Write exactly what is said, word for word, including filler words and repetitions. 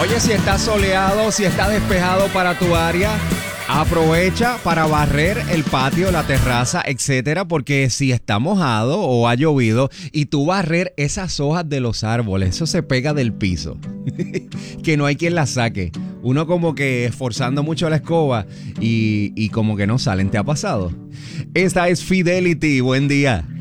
Oye, si está soleado, si está despejado para tu área, aprovecha para barrer el patio, la terraza, etcétera, porque si está mojado o ha llovido y tú barrer esas hojas de los árboles, eso se pega del piso, que no hay quien las saque. Uno como que esforzando mucho la escoba y, y como que no salen. ¿Te ha pasado? Esta es Fidelity. Buen día.